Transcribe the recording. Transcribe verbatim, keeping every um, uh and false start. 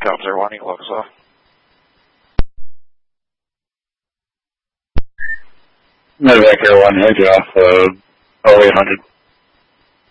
Tom zero one, Eagle Locus off. Medevac Air one, head you off, uh, oh eight hundred.